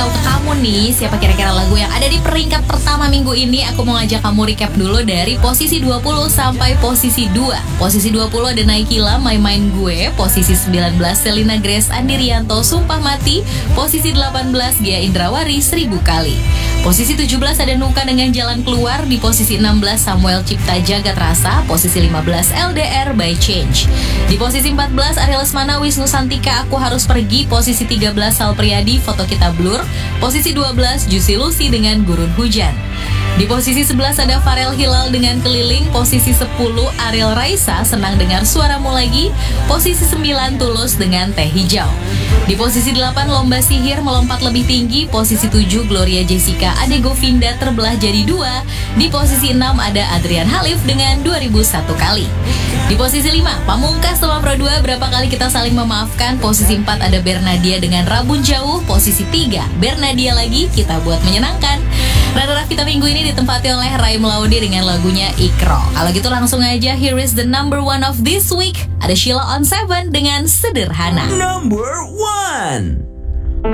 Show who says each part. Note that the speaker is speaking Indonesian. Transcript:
Speaker 1: tahu ke kamu nih siapa kira-kira lagu yang ada di peringkat pertama minggu ini. Aku mau ngajak kamu recap dulu dari posisi 20 sampai posisi 2. Posisi 20 ada Naikila, My Mind Gue. Posisi 19 Selina Grace, Andirianto, Sumpah Mati. Posisi 18 Gia Indrawari, 1000 Kali. Posisi 17 ada Nuka dengan Jalan Keluar. Di posisi 16 Samuel Cipta Jagat Rasa. Posisi 15 LDR by Change. Di posisi 14 Ariel Lesmana, Wisnu Santika, Aku Harus Pergi. Posisi 13 Sal Priadi, Foto Kita Blur. Posisi 12 Juicy Lucy dengan Gurun Hujan. Di posisi 11 ada Farel Hilal dengan Keliling. Posisi 10 Ariel Raisa, Senang Dengar Suaramu Lagi. Posisi 9 Tulus dengan Teh Hijau. Di posisi 8 Lomba Sihir Melompat Lebih Tinggi. Posisi 7 Gloria Jessica Ade Govinda, Terbelah Jadi Dua. Di posisi 6 ada Adrian Halif dengan 2001 Kali. Di posisi 5 Pamungkas sama Pro 2, Berapa Kali Kita Saling Memaafkan. Posisi 4 ada Bernadia dengan Rabun Jauh. Posisi 3 Bernadia Lagi, Kita Buat Menyenangkan. Runner-up kita minggu ini ditempati oleh Raim Laude dengan lagunya Ikro. Kalau gitu langsung aja, here is the number one of this week. Ada Sheila on 7 dengan Sederhana.
Speaker 2: Number one.